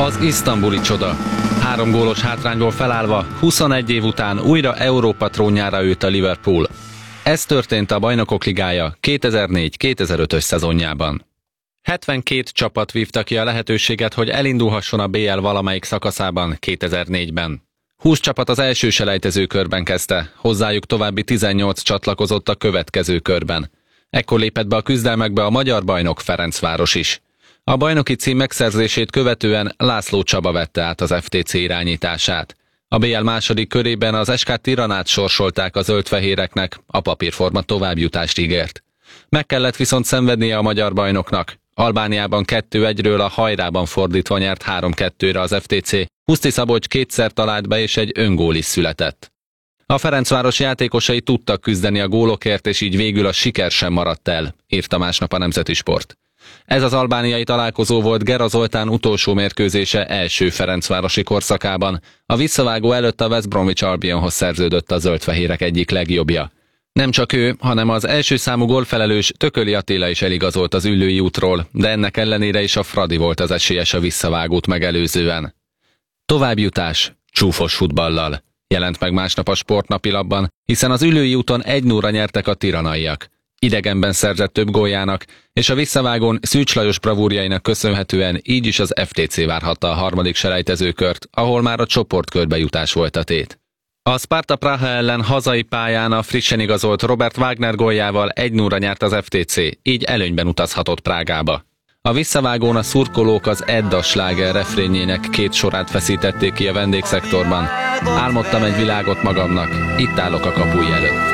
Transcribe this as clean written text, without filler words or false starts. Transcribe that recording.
Az isztambuli csoda. 3 gólos hátrányból felállva, 21 év után újra Európa trónjára ült a Liverpool. Ez történt a Bajnokok Ligája 2004-2005-ös szezonjában. 72 csapat vívta ki a lehetőséget, hogy elindulhasson a BL valamelyik szakaszában 2004-ben. 20 csapat az első selejtezőkörben kezdte, hozzájuk további 18 csatlakozott a következő körben. Ekkor lépett be a küzdelmekbe a magyar bajnok Ferencváros is. A bajnoki cím megszerzését követően László Csaba vette át az FTC irányítását. A BL második körében az SK Tiranát sorsolták a zöldfehéreknek, a papírforma továbbjutást ígért. Meg kellett viszont szenvednie a magyar bajnoknak. Albániában 2-1-ről, a Hajrában fordítva nyert 3-2-re az FTC, Huszti Szabolcs kétszer talált be és egy öngól is született. A Ferencváros játékosai tudtak küzdeni a gólokért, és így végül a siker sem maradt el, írta másnap a Nemzeti Sport. Ez az albániai találkozó volt Gera Zoltán utolsó mérkőzése első ferencvárosi korszakában. A visszavágó előtt a West Bromwich Albionhoz szerződött a zöldfehérek egyik legjobbja. Nem csak ő, hanem az első számú gólfelelős Tököli Attila is eligazolt az Üllői útról, de ennek ellenére is a Fradi volt az esélyes a visszavágót megelőzően. Továbbjutás csúfos futballal jelent meg másnap a Sportnapilapban, hiszen az Üllői úton 1-0-ra nyertek a tiranaiak. Idegenben szerzett több góljának, és a visszavágón Szűcs Lajos bravúrjainak köszönhetően így is az FTC várhatta a harmadik selejtezőkört, ahol már a csoportkörbe jutás volt a tét. A Sparta Praha ellen hazai pályán a frissen igazolt Robert Wagner góljával 1-0-ra nyert az FTC, így előnyben utazhatott Prágába. A visszavágón a szurkolók az Edda sláger refrényének 2 sorát feszítették ki a vendégszektorban. Álmodtam egy világot magamnak, itt állok a kapuj előtt.